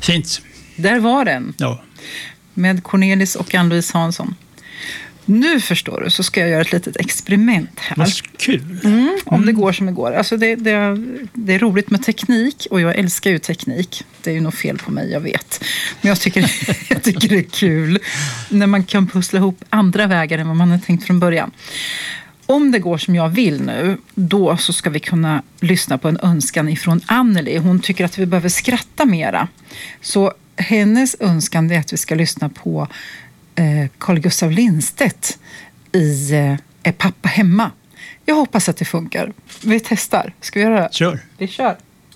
Fint. Där var den. Ja. Med Cornelis och Ann-Louise Hansson. Nu förstår du, så ska jag göra ett litet experiment här. Vad kul. Om det går som det går. Alltså det är roligt med teknik, och jag älskar ju teknik. Det är ju nog fel på mig, jag vet. Men jag tycker det är kul när man kan pussla ihop andra vägar än vad man har tänkt från början. Om det går som jag vill nu, då så ska vi kunna lyssna på en önskan ifrån Anneli. Hon tycker att vi behöver skratta mera. Så hennes önskan är att vi ska lyssna på Carl Gustaf Lindstedt i Är pappa hemma? Jag hoppas att det funkar. Vi testar. Ska vi göra det? Kör. Vi kör.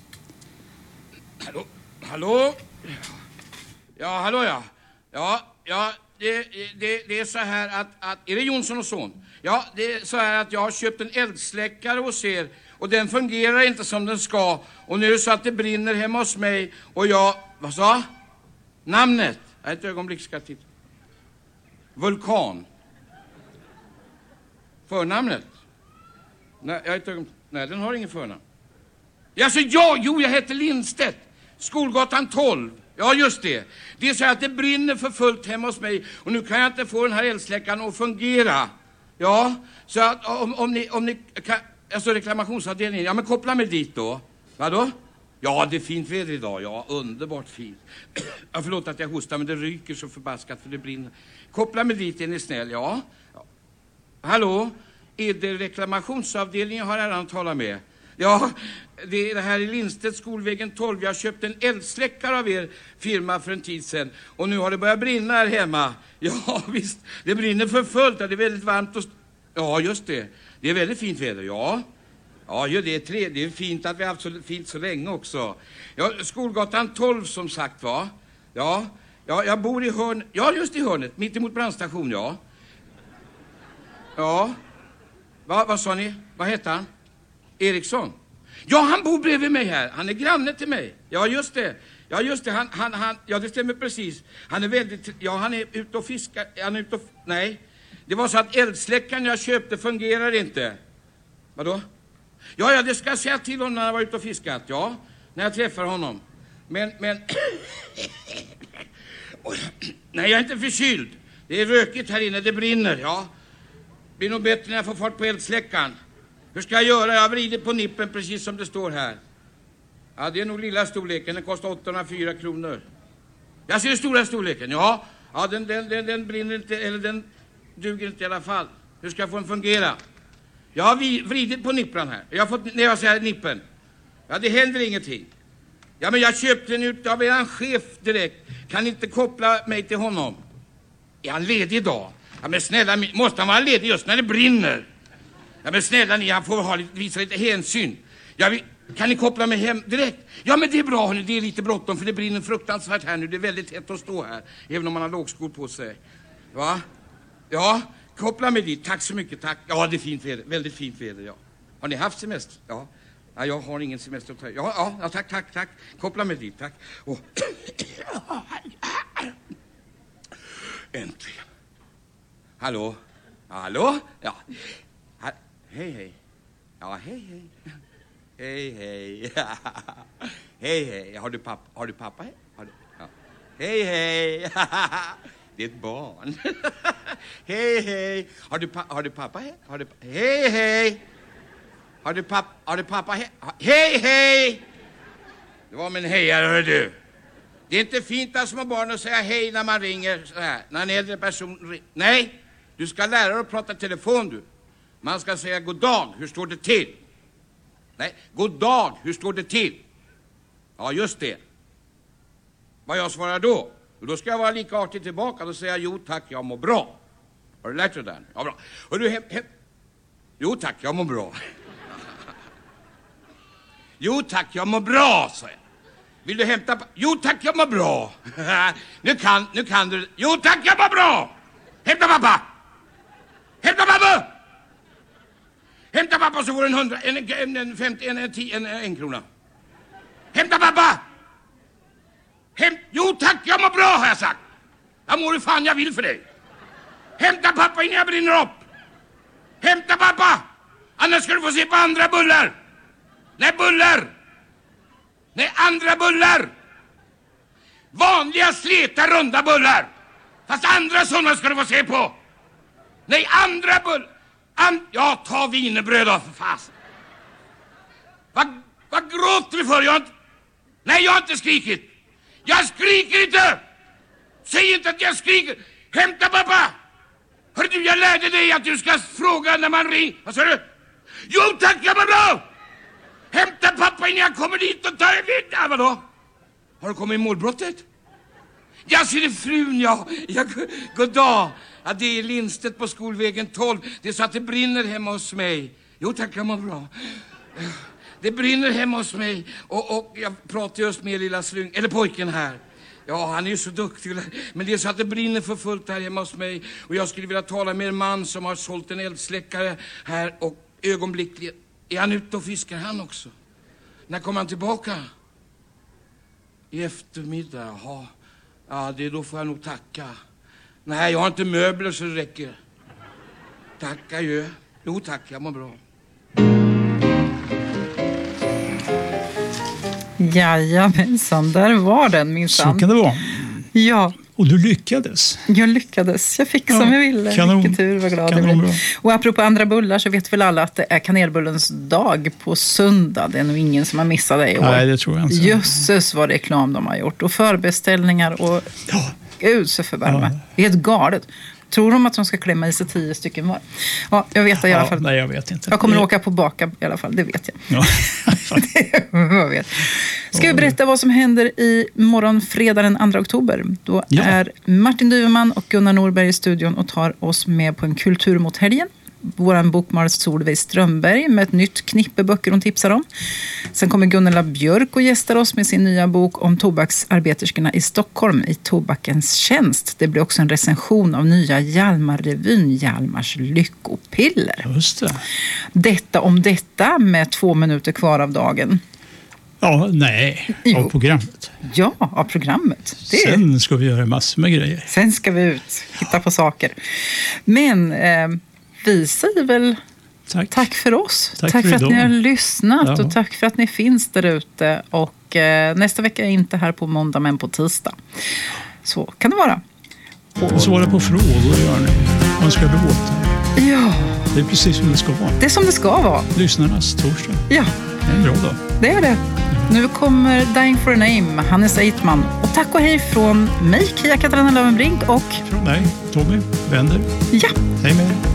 Hallå? Ja, hallå ja. Ja, det är så här att... Är det Jonsson och son? Ja, det är så här att jag har köpt en eldsläckare hos er. Och den fungerar inte som den ska. Och nu är det så att det brinner hemma hos mig. Och jag... Vad sa? Namnet? Ett ögonblick ska jag titta. Vulkan. Förnamnet? Nej, den har ingen förnamn. Alltså, jag heter Lindstedt. Skolgatan 12. Ja, just det. Det är så att det brinner för fullt hemma hos mig. Och nu kan jag inte få den här eldsläckaren att fungera. Ja, så att om ni kan... Alltså reklamationsavdelningen. Ja, men koppla mig dit då. Vadå? Ja, det är fint väder idag. Ja, underbart fint. Ja, förlåt att jag hostar, men det ryker så förbaskat för det brinner. Koppla mig dit, är ni snäll? Ja. Hallå? Är det reklamationsavdelningen jag har äran att tala med? Ja, det här är Lindstedt, Skolvägen 12. Jag köpte en eldsläckare av er firma för en tid sedan. Och nu har det börjat brinna här hemma. Ja, visst. Det brinner för fullt. Det är väldigt varmt och... Ja, just det. Det är väldigt fint väder, ja. Ja, det är fint att vi har haft så fint så länge också. Ja, Skolgatan 12 som sagt, va? Ja, jag bor i hörnet. Ja, just i hörnet. Mitt emot brandstation, ja. Ja. Vad sa ni? Vad heter han? Eriksson? Ja, han bor bredvid mig här. Han är granne till mig. Ja, just det. Ja, just det. Han, ja, det stämmer precis. Han är väldigt... Ja, han är ute och fiskar. Han är ute och... Nej. Det var så att eldsläckaren jag köpte fungerar inte. Vadå? Ja, det ska jag säga till honom när han var ute och fiskat. Ja, när jag träffar honom. Men... Nej, jag är inte förkyld. Det är rökigt här inne, det brinner, ja. Det blir nog bättre när jag får fart på eldsläckaren. Hur ska jag göra? Jag har vridit på nippen precis som det står här. Ja, det är nog lilla storleken. Den kostar 804 kronor. Jag ser den stora storleken, ja. Ja, den brinner inte, eller den duger inte i alla fall. Hur ska jag få den fungera? Jag har vridit på nippran här. Jag har fått, när jag säger nippen. Ja, det händer ingenting. Ja, men jag köpte den ut av en chef direkt. Kan inte koppla mig till honom. Är han ledig idag? Ja, men snälla, måste han vara ledig just när det brinner? Ja, men snälla ni, han får visa lite hänsyn. Kan ni koppla mig hem direkt? Ja, men det är bra, hörni, det är lite bråttom för det brinner fruktansvärt här nu. Det är väldigt hett att stå här, även om man har lågskor på sig. Va? Ja, koppla mig dit. Tack så mycket, tack. Ja, det är fint väder, väldigt fint väder, ja. Har ni haft semester? Ja. Ja, jag har ingen semester att ta. Ja, tack. Koppla mig dit, tack. Och... Äntligen. Hallå? Ja. Hej. Ja, hej. Hej. Hej. Har du pappa här? Ja. Hej. Det är ett barn. Hej. Har du pappa här? Hej. Har du pappa här? Hej. Det var min hejare, hör du. Det är inte fint att små barn att säga hej när man ringer så här. När en äldre person ringer. Nej, du ska lära dig att prata telefon, du. Man ska säga god dag, hur står det till? Nej, god dag, hur står det till? Ja, just det. Vad jag svarar då? Då ska jag vara lika artig tillbaka och säga jo tack, jag mår bra. Har du lärt dig det där? Ja, bra. Och du Jo tack, jag mår bra. Jo tack, jag mår bra, sa jag. Vill du hämta... Jo tack, jag mår bra. Nu kan du... Jo tack, jag mår bra. Hämta pappa. Hämta pappa så får du en 100, en 50, en 10, en krona. Hämta pappa. Jo tack, jag mår bra, har jag sagt. Jag mår hur fan jag vill för dig. Hämta pappa innan jag brinner upp. Hämta pappa. Annars ska du få se på andra bullar. Nej, andra bullar. Vanliga sleta runda bullar. Fast andra sådana ska du få se på. Nej, andra bullar. Ja, ta wienerbröd då, för fast. Vad gråter du för? Nej, jag har inte skrikit. Jag skriker inte. Säg inte att jag skriker. Hämta pappa. Hörru du, jag lärde dig att du ska fråga när man ringer. Vad sa du? Jo tack, jag var bra. Hämta pappa innan jag kommer dit och tar en vid. Vadå? Har du kommit i målbrottet? Jag ser det frun, ja. God dag. Ja, det är Lindstedt på Skolvägen 12. Det är så att det brinner hemma hos mig. Jo tack, jag mår bra. Det brinner hemma hos mig. Och jag pratar just med lilla slyng. Eller pojken här. Ja, han är ju så duktig. Men det är så att det brinner för fullt här hemma hos mig. Och jag skulle vilja tala med en man som har sålt en eldsläckare här. Och ögonblickligen. Är han ute och fiskar han också? När kommer han tillbaka? I eftermiddag, jaha. Ja, det då får jag nog tacka. Nej, jag har inte möbler så det räcker. Tacka ju. Jo tack, jag mår bra. Jajamensan, där var den minsann. Så kan det vara. Ja. Och du lyckades. Jag lyckades. Jag fick som jag ville. Kanon. Vilken tur, vad glad jag blev. Och apropå andra bullar så vet väl alla att det är kanelbullens dag på söndag. Det är nog ingen som har missat det i år. Nej, det tror jag inte. Jösses vad reklam de har gjort. Och förbeställningar och... Ja. Gud så förbarma. Ja. Det är helt galet. Tror de att de ska klämma i sig 10 stycken var? Ja, jag vet i alla fall. Nej, jag vet inte. Jag kommer att åka på baka i alla fall, det vet jag. Ja. Jag vet. Ska vi berätta vad som händer i morgon fredag den 2 oktober. Då är Martin Dyveman och Gunnar Norberg i studion och tar oss med på en kultur mot helgen. Våran bokmalare Solveig Strömberg med ett nytt knippe böcker hon tipsar om. Sen kommer Gunilla Björk och gästar oss med sin nya bok om tobaksarbeterskorna i Stockholm i tobakens tjänst. Det blir också en recension av nya Hjalmar-revyn Hjalmars lyckopiller. Just det. Detta om detta med 2 minuter kvar av dagen. Ja, nej. Av programmet. Ja, av programmet. Sen ska vi göra massor med grejer. Sen ska vi ut, hitta på saker. Men... vi säger väl tack för oss. Tack för att ni har lyssnat och tack för att ni finns där ute. Och nästa vecka är inte här på måndag men på tisdag. Så kan det vara. Och svara på frågor gör ni. Man ska låta. Ja. Det är precis som det ska vara. Det är som det ska vara. Lyssnarnas torsdag. Ja. Det är en bra dag. Det är det. Nu kommer Dying for a Name, Hannes Eitman. Och tack och hej från mig, Kia Katarina Löwenbrink och... Från mig, Tommy Wender. Ja. Hej med er.